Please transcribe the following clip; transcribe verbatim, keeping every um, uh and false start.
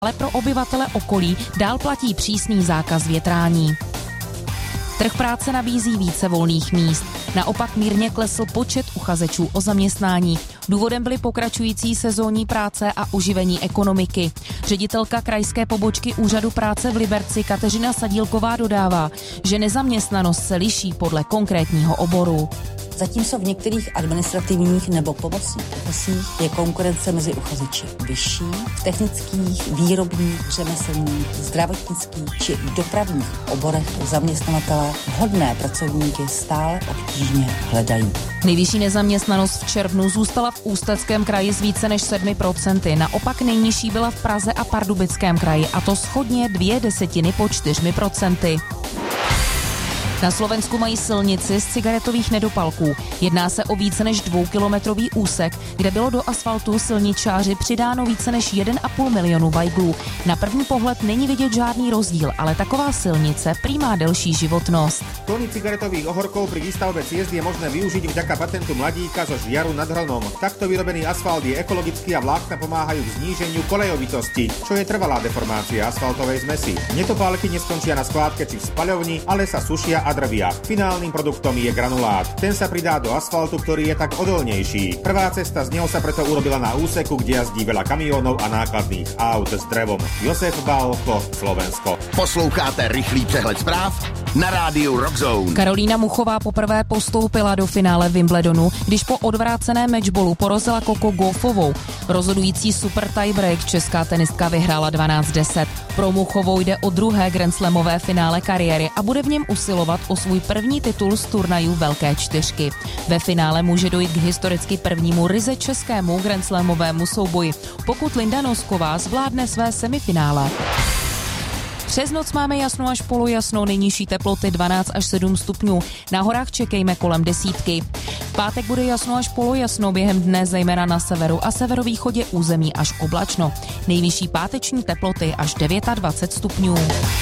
Ale pro obyvatele okolí dál platí přísný zákaz větrání. Trh práce nabízí více volných míst. Naopak mírně klesl počet uchazečů o zaměstnání. Důvodem byly pokračující sezónní práce a oživení ekonomiky. Ředitelka krajské pobočky Úřadu práce v Liberci Kateřina Sadílková dodává, že nezaměstnanost se liší podle konkrétního oboru. Zatímco v některých administrativních nebo pomocných profesích je konkurence mezi uchazeči vyšší, v technických, výrobních, řemeslných, zdravotnických či dopravních oborech zaměstnavatelé vhodné pracovníky stále obtížně hledají. Nejvyšší nezaměstnanost v červnu zůstala v Ústeckém kraji z více než sedmi procenty, naopak nejnižší byla v Praze a Pardubickém kraji, a to shodně dvě desetiny pod čtyřmi procenty. Na Slovensku mají silnici z cigaretových nedopalků. Jedná se o více než dvoukilometrový úsek, kde bylo do asfaltu silničáři přidáno více než jeden a půl milionu vajglů. Na první pohled není vidět žádný rozdíl, ale taková silnice prý má delší životnost. Tony cigaretových ohorkov pri výstavbe ciest je možné využiť vďaka patentu mladíka zo Žiaru nad Hronom. Takto vyrobený asfalt je ekologický a vlákna pomáhajú k zníženiu kolejovitosti, čo je trvalá deformácia asfaltovej zmesi. Netopálky neskončia na skládke či v spaľovni, ale sa sušia a drvia. Finálnym produktom je granulát. Ten sa pridá do asfaltu, ktorý je tak odolnejší. Prvá cesta z neho sa preto urobila na úseku, kde jazdí veľa kamiónov a nákladných aut s drevom. Josef Bálko, Slovensko. Posloucháte rychlý přehled zpráv na rádiu Rockzone. Karolína Muchová poprvé postoupila do finále Wimbledonu, když po odvráceném matchballu porazila Coco Gauffovou. Rozhodující super tiebreak česká tenistka vyhrála dvanáct deset. Pro Muchovou jde o druhé grandslamové finále kariéry a bude v něm usilovat o svůj první titul z turnajů Velké čtyřky. Ve finále může dojít k historicky prvnímu ryze českému grandslamovému souboji, pokud Linda Nosková zvládne své semifinále. Přes noc máme jasno až polojasno, nejnižší teploty dvanáct až sedm stupňů. Na horách čekejme kolem desítky. V pátek bude jasno až polojasno, během dne zejména na severu a severovýchodě území až oblačno. Nejvyšší páteční teploty až dvacet devět stupňů.